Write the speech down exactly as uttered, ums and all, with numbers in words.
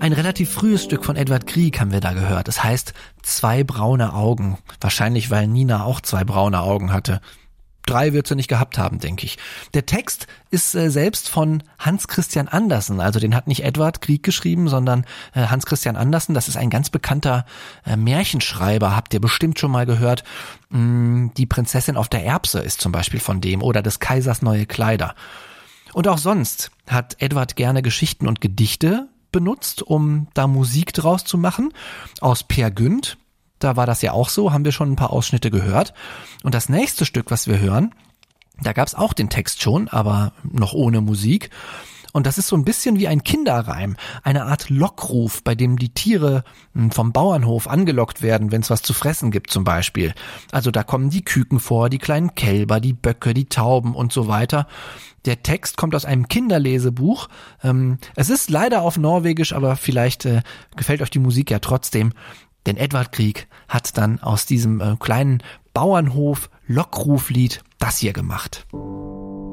Ein relativ frühes Stück von Edvard Grieg haben wir da gehört. Es heißt Zwei braune Augen. Wahrscheinlich, weil Nina auch zwei braune Augen hatte. Drei wird sie nicht gehabt haben, denke ich. Der Text ist äh, selbst von Hans Christian Andersen. Also den hat nicht Edvard Grieg geschrieben, sondern äh, Hans Christian Andersen. Das ist ein ganz bekannter äh, Märchenschreiber. Habt ihr bestimmt schon mal gehört. Mm, die Prinzessin auf der Erbse ist zum Beispiel von dem. Oder des Kaisers neue Kleider. Und auch sonst hat Edvard gerne Geschichten und Gedichte benutzt, um da Musik draus zu machen. Aus Peer Gynt. Da war das ja auch so, haben wir schon ein paar Ausschnitte gehört. Und das nächste Stück, was wir hören, da gab es auch den Text schon, aber noch ohne Musik. Und das ist so ein bisschen wie ein Kinderreim, eine Art Lockruf, bei dem die Tiere vom Bauernhof angelockt werden, wenn es was zu fressen gibt zum Beispiel. Also da kommen die Küken vor, die kleinen Kälber, die Böcke, die Tauben und so weiter. Der Text kommt aus einem Kinderlesebuch. Ähm, es ist leider auf Norwegisch, aber vielleicht äh, gefällt euch die Musik ja trotzdem. Denn Edvard Grieg hat dann aus diesem äh, kleinen Bauernhof-Lockruflied das hier gemacht.